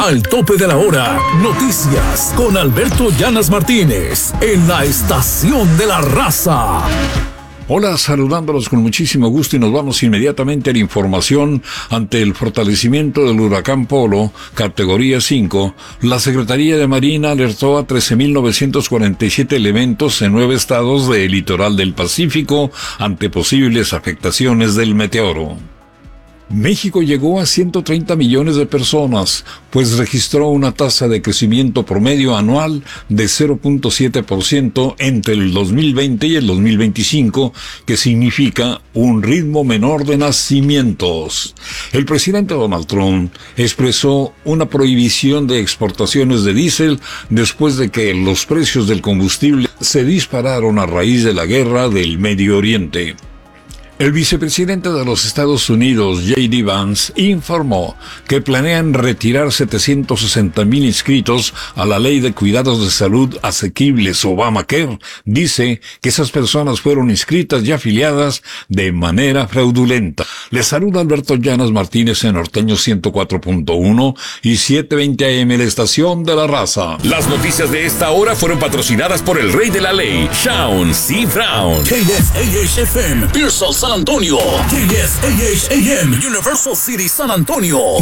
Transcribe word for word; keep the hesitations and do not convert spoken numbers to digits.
Al tope de la hora, noticias con Alberto Llanas Martínez en la Estación de la Raza. Hola, saludándolos con muchísimo gusto y nos vamos inmediatamente a la información. Ante el fortalecimiento del huracán Polo, categoría cinco, la Secretaría de Marina alertó a trece mil novecientos cuarenta y siete elementos en nueve estados del litoral del Pacífico ante posibles afectaciones del meteoro. México llegó a ciento treinta millones de personas, pues registró una tasa de crecimiento promedio anual de cero punto siete por ciento entre el dos mil veinte y el dos mil veinticinco, que significa un ritmo menor de nacimientos. El presidente Donald Trump expresó una prohibición de exportaciones de diésel después de que los precios del combustible se dispararon a raíz de la guerra del Medio Oriente. El vicepresidente de los Estados Unidos, J D Vance, informó que planean retirar setecientos sesenta mil inscritos a la Ley de Cuidados de Salud Asequibles Obamacare. Dice que esas personas fueron inscritas y afiliadas de manera fraudulenta. Les saluda Alberto Llanas Martínez en Norteño ciento cuatro punto uno y setecientos veinte A M, la Estación de la Raza. Las noticias de esta hora fueron patrocinadas por el Rey de la Ley, Shawn C. Brown. K S A H F M, Pearsall, San Antonio. K S A H A M, Universal City, San Antonio.